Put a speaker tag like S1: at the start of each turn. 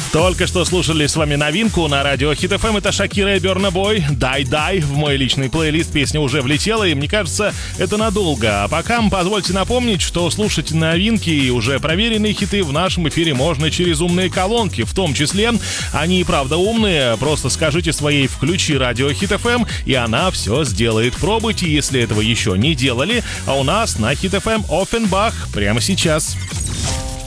S1: Только что слушали с вами новинку на радио Hit FM. Это Шакира и Burna Boy. «Дай-дай». В мой личный плейлист песня уже влетела, и мне кажется, это надолго. А пока позвольте напомнить, что слушать новинки и уже проверенные хиты в нашем эфире можно через умные колонки. В том числе они и правда умные. Просто скажите своей «включи радио Hit FM», и она все сделает. Пробуйте, если этого еще не делали. А у нас на Hit FM Offenbach прямо сейчас.